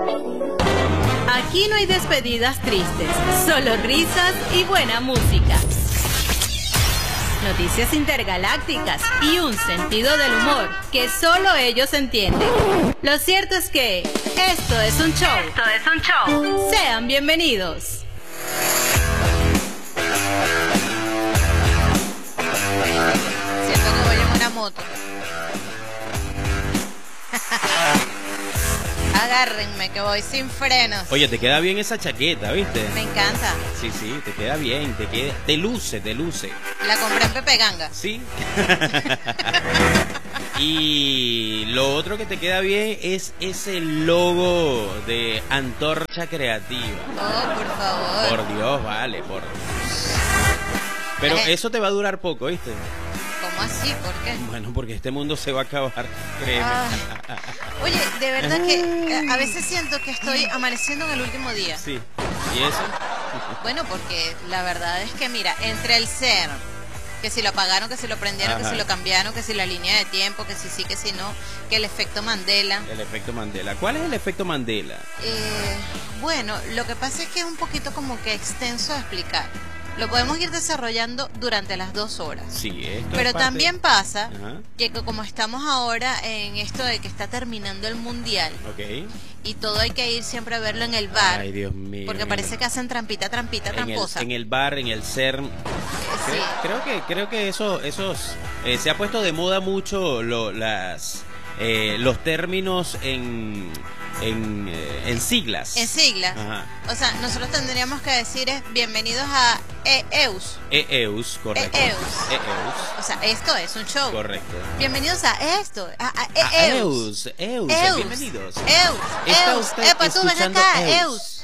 Aquí no hay despedidas tristes, solo risas y buena música. Noticias intergalácticas y un sentido del humor que solo ellos entienden. Lo cierto es que esto es un show. Esto es un show. Sean bienvenidos. Siento que voy en una moto. Agárrenme que voy sin frenos. Oye, te queda bien esa chaqueta, ¿viste? Me encanta. Sí, te queda bien, te luce. La compré en Pepe Ganga. Sí. Y lo otro que te queda bien es ese logo de Antorcha Creativa. Oh, por favor. Por Dios, vale, por... Pero eso te va a durar poco, ¿viste? ¿Cómo así? ¿Por qué? Bueno, porque este mundo se va a acabar, créeme. Oye, de verdad que a veces siento que estoy amaneciendo en el último día. Sí. ¿Y eso? Bueno, porque la verdad es que, mira, entre el ser, que si lo apagaron, que si lo prendieron, que si lo cambiaron, que si la línea de tiempo, que si sí, que si no, que el efecto Mandela. El efecto Mandela. ¿Cuál es el efecto Mandela? Bueno, lo que pasa es que es un poquito como que extenso de explicar. Lo podemos ir desarrollando durante las 2 horas. Sí, pero también pasa que como estamos ahora en esto de que está terminando el mundial, y todo hay que ir siempre a verlo en el bar. Ay, Dios mío. Porque parece que hacen trampita, tramposa. En el bar, en el CERN. Sí. Creo que eso se ha puesto de moda mucho los términos en siglas. En siglas. Ajá. O sea, nosotros tendríamos que decir bienvenidos a EEUS. EEUS, correcto. EEUS. O sea, esto es un show. Correcto. Bienvenidos a esto, a EEUS. Bienvenidos. EEUS. Epa, tú ven acá, EEUS.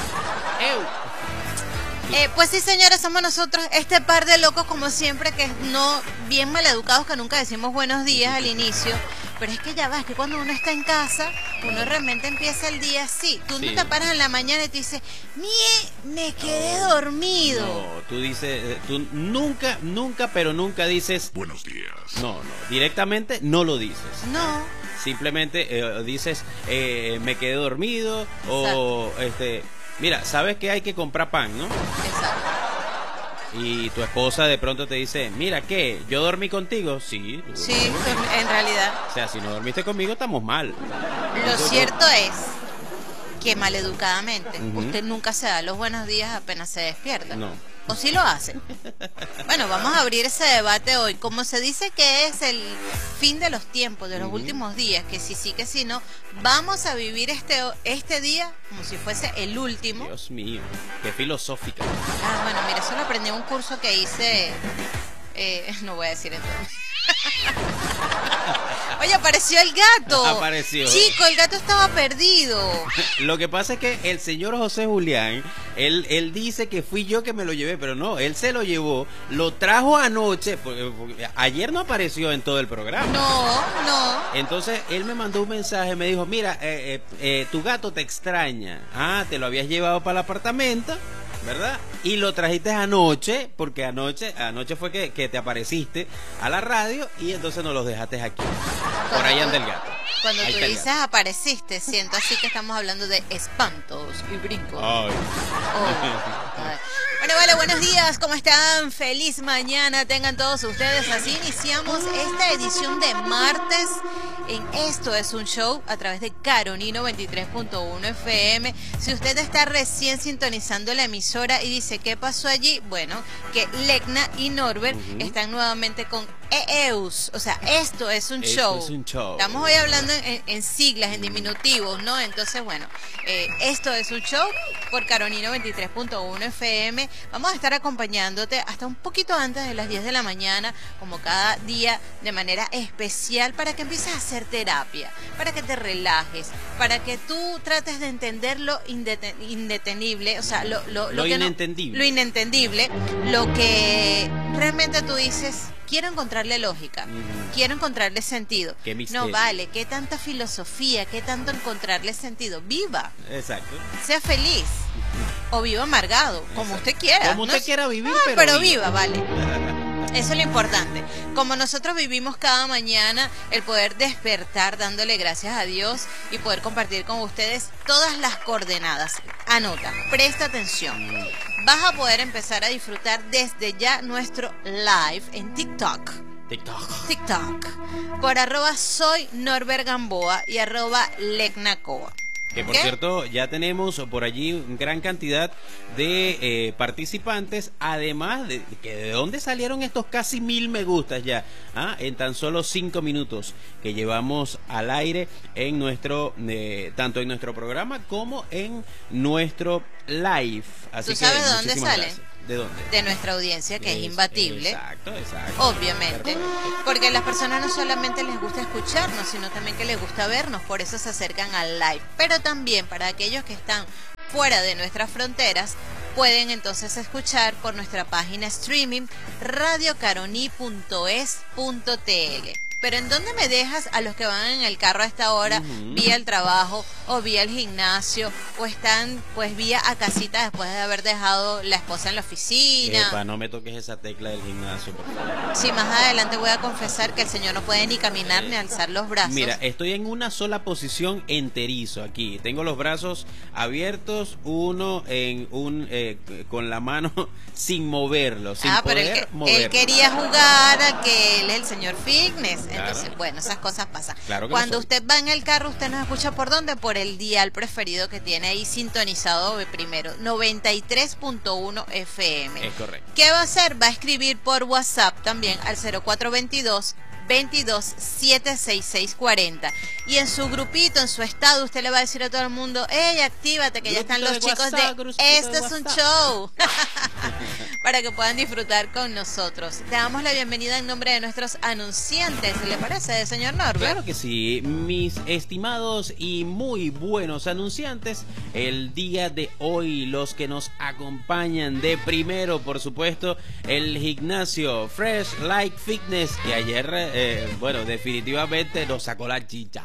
Pues sí, señores, somos nosotros, este par de locos como siempre, que no, bien maleducados, que nunca decimos buenos días al inicio. Pero es que ya va, es que cuando uno está en casa, uno realmente empieza el día así. Tú no te paras en la mañana y te dices, me quedé dormido. No, tú dices, tú nunca dices buenos días. No, directamente no lo dices. No. Simplemente dices, me quedé dormido. O mira, sabes que hay que comprar pan, ¿no? Exacto. Y tu esposa de pronto te dice, mira, ¿qué? ¿Yo dormí contigo? Sí. Sí, en realidad. O sea, si no dormiste conmigo, estamos mal. Lo cierto es que maleducadamente usted nunca se da los buenos días apenas se despierta. No. ¿O sí lo hace? Bueno, vamos a abrir ese debate hoy. Como se dice que es el fin de los tiempos, de los últimos días, que si sí, que si no, vamos a vivir este día como si fuese el último. Dios mío, qué filosófica. Bueno, mira, eso lo aprendí en un curso que hice, no voy a decir entonces. Oye, apareció el gato. Apareció. Chico, el gato estaba perdido. Lo que pasa es que el señor José Julián, él dice que fui yo que me lo llevé, pero no, él se lo llevó, lo trajo anoche, porque ayer no apareció en todo el programa. No. Entonces él me mandó un mensaje, me dijo, mira, tu gato te extraña. Te lo habías llevado para el apartamento, ¿verdad? Y lo trajiste anoche, porque anoche fue que te apareciste a la radio y entonces nos los dejaste aquí. Por ahí anda el gato. Cuando tú dices apareciste, siento así que estamos hablando de espantos y brincos. Ay. Bueno, vale, buenos días, ¿cómo están? Feliz mañana tengan todos ustedes. Así iniciamos esta edición de martes en Esto es un Show a través de Caro-Ni 93.1 FM. Si usted está recién sintonizando la emisora y dice, ¿qué pasó allí? Bueno, que Lecna y Norbert están nuevamente con EEUS. O sea, esto es un show. Es un show. Estamos hoy hablando en siglas, en diminutivos, ¿no? Entonces, bueno, esto es un show por Caro-Ni 93.1 FM. Vamos a estar acompañándote hasta un poquito antes de las 10 de la mañana, como cada día, de manera especial, para que empieces a hacer terapia, para que te relajes, para que tú trates de entender lo indetenible, o sea, lo inentendible. Lo inentendible, lo que realmente tú dices, quiero encontrarle lógica, quiero encontrarle sentido. Qué misterio. No vale, qué tanta filosofía, qué tanto encontrarle sentido. Viva. Exacto. Sea feliz. O viva amargado, como usted quiera. Como usted quiera vivir, pero viva, vale. Eso es lo importante. Como nosotros vivimos cada mañana, el poder despertar dándole gracias a Dios y poder compartir con ustedes todas las coordenadas. Anota, presta atención. Vas a poder empezar a disfrutar desde ya nuestro live en TikTok. Por @soy Norbert Gamboa y @Lecnacoa. Que por cierto, ya tenemos por allí gran cantidad de participantes, además de dónde salieron estos casi 1000 me gustas ya, en tan solo 5 minutos que llevamos al aire en nuestro, tanto en nuestro programa como en nuestro live. Así ¿Tú sabes que de dónde sale? Gracias. ¿De dónde? De nuestra audiencia, que es imbatible. Exacto. Obviamente. Porque a las personas no solamente les gusta escucharnos, sino también que les gusta vernos. Por eso se acercan al live. Pero también para aquellos que están fuera de nuestras fronteras, pueden entonces escuchar por nuestra página streaming radiocaroni.es.tl. Pero ¿en dónde me dejas a los que van en el carro a esta hora, vía el trabajo o vía el gimnasio, o están pues vía a casita después de haber dejado la esposa en la oficina? No me toques esa tecla del gimnasio, por favor. Sí, más adelante voy a confesar que el señor no puede ni caminar ni alzar los brazos. Mira, estoy en una sola posición enterizo aquí. Tengo los brazos abiertos, uno en con la mano sin moverlo, sin poder moverlo. Él quería jugar a que él es el señor fitness. Claro. Entonces, bueno, esas cosas pasan. Claro que Cuando usted va en el carro, usted nos escucha ¿por dónde? Por el dial preferido que tiene ahí sintonizado primero, 93.1 FM. Es correcto. ¿Qué va a hacer? Va a escribir por WhatsApp también al 0422 22-76640. Y en su grupito, en su estado, usted le va a decir a todo el mundo: ¡Ey, actívate! Que ya están los chicos de Este es un show. Para que puedan disfrutar con nosotros. Te damos la bienvenida en nombre de nuestros anunciantes. ¿Le parece, señor Norbert? Claro que sí, mis estimados y muy buenos anunciantes. El día de hoy, los que nos acompañan de primero, por supuesto, el gimnasio Fresh Like Fitness, que ayer, definitivamente nos sacó la chicha.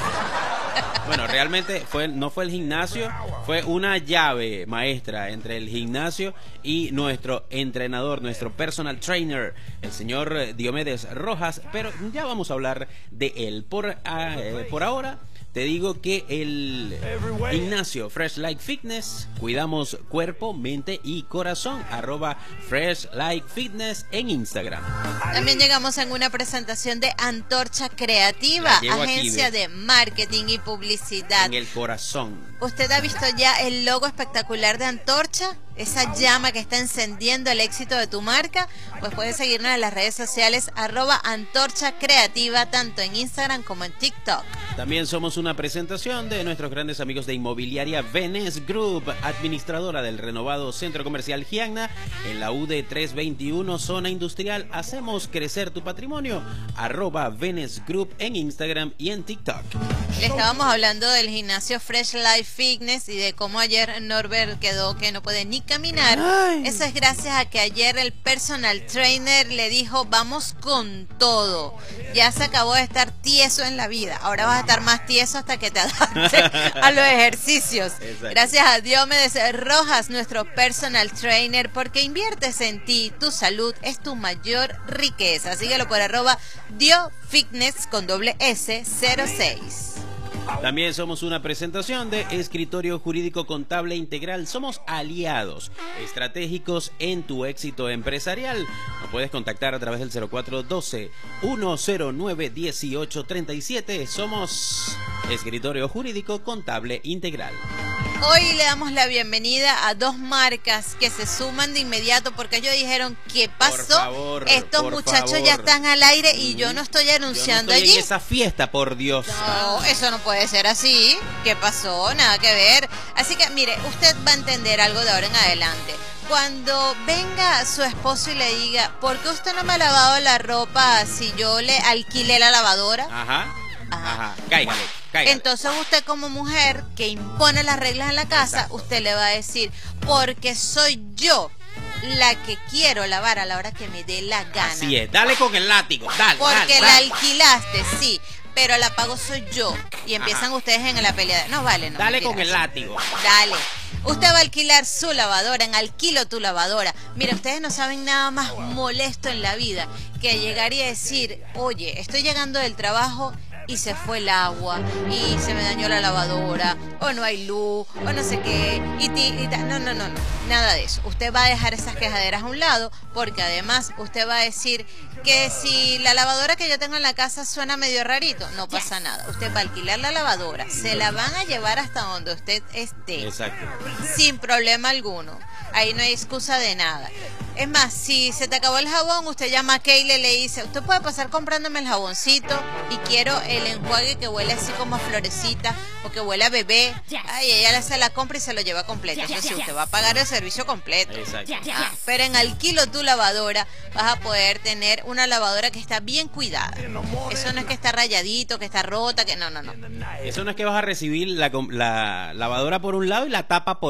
Bueno, realmente no fue el gimnasio, fue una llave maestra entre el gimnasio y nuestro entrenador, nuestro personal trainer, el señor Diomedes Rojas, pero ya vamos a hablar de él. Por ahora te digo que el gimnasio Fresh Like Fitness, cuidamos cuerpo, mente y corazón, @Fresh Like Fitness en Instagram. También llegamos en una presentación de Antorcha Creativa, agencia de marketing y publicidad. En el corazón. ¿Usted ha visto ya el logo espectacular de Antorcha? Esa llama que está encendiendo el éxito de tu marca. Pues puedes seguirnos en las redes sociales @Antorcha Creativa, tanto en Instagram como en TikTok. También somos una presentación de nuestros grandes amigos de Inmobiliaria Venes Group, administradora del renovado Centro Comercial Gianna en la UD 321, zona industrial. Hacemos crecer tu patrimonio, @Venes Group en Instagram y en TikTok. Le estábamos hablando del gimnasio Fresh Life Fitness y de cómo ayer Norbert quedó que no puede ni caminar. Ay. Eso es gracias a que ayer el personal trainer le dijo: vamos con todo. Ya se acabó de estar tieso en la vida, ahora vas a estar más tieso hasta que te adaptes a los ejercicios. Exacto. Gracias a Diomedes Rojas, nuestro personal trainer, porque inviertes en ti. Tu salud es tu mayor riqueza. Síguelo por @DioFitness con S06. También somos una presentación de Escritorio Jurídico Contable Integral. Somos aliados estratégicos en tu éxito empresarial. Nos puedes contactar a través del 0412-109-1837. Somos Escritorio Jurídico Contable Integral. Hoy le damos la bienvenida a dos marcas que se suman de inmediato porque ellos dijeron: ¿qué pasó? Por favor, estos por muchachos favor. ya están al aire y yo no estoy anunciando Yo no estoy allí. en esa fiesta, por Dios. No, eso no puede ser así. ¿Qué pasó? Nada que ver. Así que, mire, usted va a entender algo de ahora en adelante. Cuando venga su esposo y le diga: ¿por qué usted no me ha lavado la ropa si yo le alquilé la lavadora? Ajá. Cáigale. Entonces usted, como mujer que impone las reglas en la casa, Exacto. usted le va a decir: porque soy yo la que quiero lavar a la hora que me dé la gana. Así es, dale con el látigo, dale. Porque dale. la alquilaste, sí, pero la pago soy yo. Y empiezan ustedes en la pelea. No vale, no. Dale mentira. con el látigo. Dale. Usted va a alquilar su lavadora en Alquilo tu Lavadora. Mira, ustedes no saben nada más molesto en la vida que llegar y decir, oye, estoy llegando del trabajo y se fue el agua, y se me dañó la lavadora, o no hay luz, o no sé qué, no, nada de eso. Usted va a dejar esas quejaderas a un lado, porque además usted va a decir que si la lavadora que yo tengo en la casa suena medio rarito, no pasa nada. Usted va a alquilar la lavadora, se la van a llevar hasta donde usted esté. Exacto. Sin problema alguno. Ahí no hay excusa de nada. Es más, si se te acabó el jabón, usted llama a Keila y le dice, usted puede pasar comprándome el jaboncito y quiero el enjuague que huele así como a florecita o que huele a bebé. Ay, ella se la compra y se lo lleva completo. Eso sí, usted va a pagar el servicio completo. Exacto. Pero en Alquilo tu Lavadora vas a poder tener una lavadora que está bien cuidada. Eso no es que está rayadito, que está rota, que no. Eso no es que vas a recibir la lavadora por un lado y la tapa por